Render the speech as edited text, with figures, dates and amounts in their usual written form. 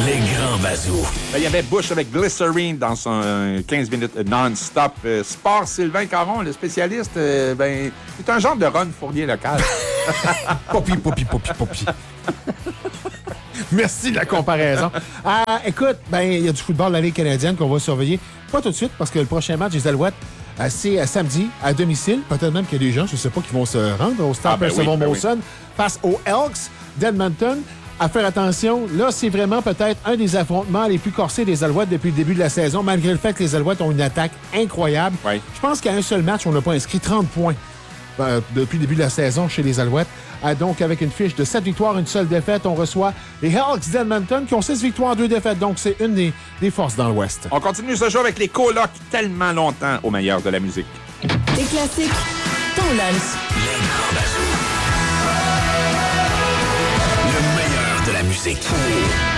Les grands bazous. Il y avait Bush avec Glycerine dans son 15 minutes non-stop. Sport Sylvain Caron, le spécialiste, c'est un genre de Ron Fournier local. Poppy. Merci de la comparaison. Écoute, il y a du football de la Ligue canadienne qu'on va surveiller. Pas tout de suite, parce que le prochain match des Alouettes, c'est samedi, à domicile. Peut-être même qu'il y a des gens, je ne sais pas, qui vont se rendre au Stade Percival Molson face aux Elks d'Edmonton. À faire attention, là, c'est vraiment peut-être un des affrontements les plus corsés des Alouettes depuis le début de la saison, malgré le fait que les Alouettes ont une attaque incroyable. Oui. Je pense qu'à un seul match, on n'a pas inscrit 30 points depuis le début de la saison chez les Alouettes. Donc, avec une fiche de 7 victoires, une seule défaite, on reçoit les Elks d'Edmonton qui ont 6 victoires, 2 défaites. Donc, c'est une des forces dans l'Ouest. On continue ce jeu avec les colocs tellement longtemps au meilleur de la musique. Les classiques, ton lunch. Les grands bazous. Le meilleur de la musique.